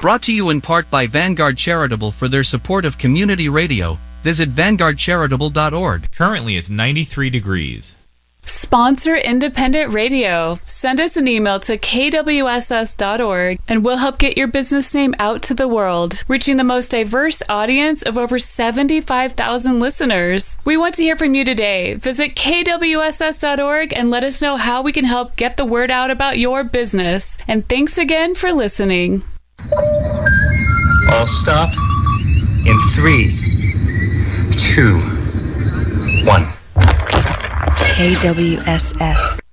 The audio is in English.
Brought to you in part by Vanguard Charitable for their support of community radio. Visit vanguardcharitable.org. Currently it's 93 degrees. Sponsor independent radio. Send us an email to kwss.org and we'll help get your business name out to the world, reaching the most diverse audience of over 75,000 listeners. We want to hear from you today. Visit kwss.org and let us know how we can help get the word out about your business. And thanks again for listening. All stop in 3, 2, 1. KWSS